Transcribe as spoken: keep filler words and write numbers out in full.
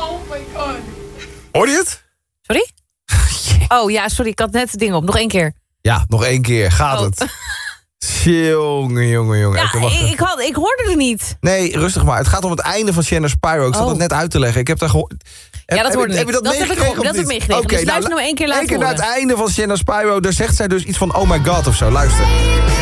Oh my god. Hoor je het? Sorry? Oh ja, sorry, ik had net het ding op. Nog één keer. Ja, nog één keer. Gaat oh. het? Jongen, jongen, jongen. Ja, Oké, wacht ik, even. ik, had, ik hoorde er niet. Nee, rustig maar. Het gaat om het einde van Shannon Spyro. Ik zat Oh. het net uit te leggen. Ik heb daar gehoord... Ja, dat hoorde ik. Heb je dat, dat heb ik meegekregen gehoord. of Dat heb ik niet? meegekregen. Oké, dus luister nou, nog één keer laten Eén keer naar horen. het einde van Shannon Spyro. Daar zegt zij dus iets van oh my god of zo. Luister.